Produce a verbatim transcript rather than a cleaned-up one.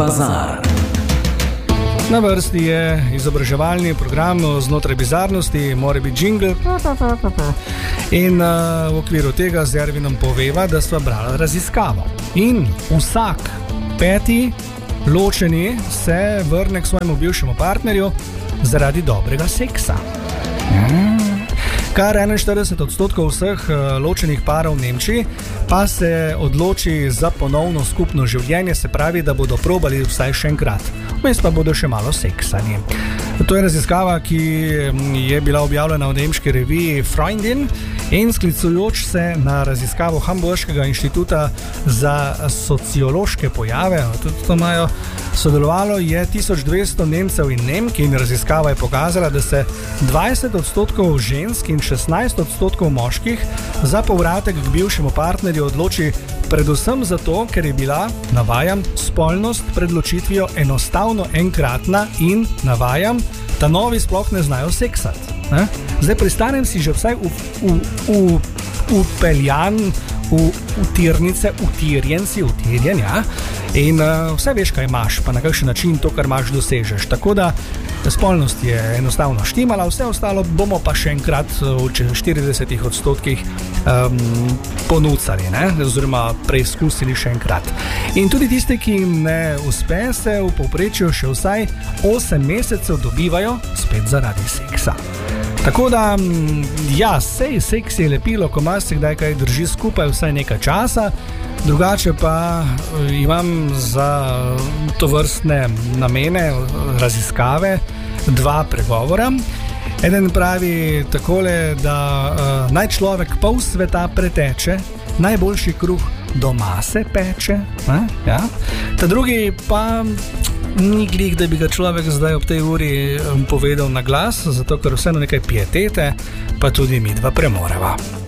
Bazar. Na vrsti je izobraževalni program znotraj bizarnosti, mora biti jingle. In uh, v okviru tega z Ervinom poveva, da sva brala raziskavo. In vsak peti ločeni se vrne k svojemu bivšemu partnerju zaradi dobrega seksa. Mm. Kar enainštirideset odstotkov vseh ločenih parov v Nemčiji pa se odloči za ponovno skupno življenje, se pravi, da bodo probali vsaj še enkrat. Vmes pa bodo še malo seksani. To je raziskava, ki je bila objavljena v nemški reviji Freundin in sklicujoč se na raziskavo Hamburškega inštituta za sociološke pojave, tudi to imajo, sodelovalo je tisoč dvesto Nemcev in Nemk in raziskava je pokazala, da se dvajset odstotkov žensk in šestnajst odstotkov moških za povratek k bivšemu partnerju odloči predvsem zato, ker je bila, navajam, spolnost pred ločitvijo enostavno enkratna in, navajam, ta novi sploh ne znajo seksati. Ne? Zdaj pristanem si že vsaj upeljan v utirnice, utirjen si, utirjen, ja, in uh, vse veš, kaj imaš, pa na kakšen način to, kar imaš, dosežeš. Tako da spolnost je enostavno štimala, vse ostalo bomo pa še enkrat v štiridesetih odstotkih um, ponucali, ne? Oziroma preizkusili še enkrat. In tudi tisti, ki jim ne uspe, se v povprečju še vsaj osem mesecev dobivajo spet zaradi seksa. Tako da, ja, sej, seks je lepilo, ko mas se kdaj kaj drži skupaj vsaj nekaj časa, drugače pa imam za to vrstne namene, raziskave, dva pregovora. Eden pravi takole, da uh, naj človek pol sveta preteče, najboljši kruh doma se peče, ne? Ja. Ta drugi pa ni glih, da bi ga človek zdaj ob tej uri povedal na glas, zato ker vseeno nekaj pietete, pa tudi midva premoreva.